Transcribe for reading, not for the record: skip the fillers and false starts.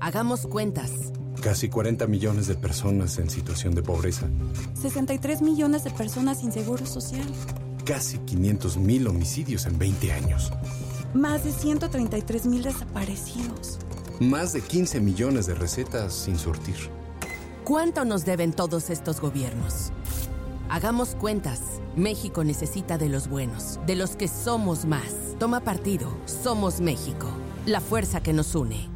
Hagamos cuentas. Casi 40 millones de personas en situación de pobreza. 63 millones de personas sin seguro social. Casi 500,000 homicidios en 20 años. Más de 133,000 desaparecidos. Más de 15 millones de recetas sin surtir. ¿Cuánto nos deben todos estos gobiernos? Hagamos cuentas. México necesita de los buenos, de los que somos más. Toma partido. Somos México. La fuerza que nos une.